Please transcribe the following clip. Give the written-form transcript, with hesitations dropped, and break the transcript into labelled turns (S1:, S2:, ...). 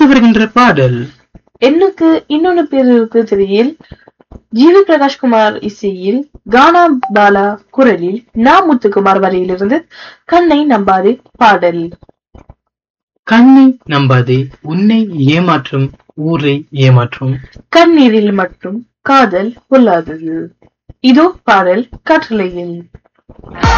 S1: வருகின்ற பாடல்
S2: எண்ணுக்கு இன்னொன்னு பேர் இருக்கு திரையில் ஜிவி பிரகாஷ்குமார் இசையில் கானா பாலா குரலில் முத்துக்குமார் வரையிலிருந்து கண்ணை நம்பாதே பாடல்.
S1: கண்ணை நம்பாதே உன்னை ஏமாற்றும் ஊரை ஏமாற்றும்
S2: கண்ணீரில் மட்டும் காதல் பொல்லாதது. இதோ பாடல் கட்டளையில்.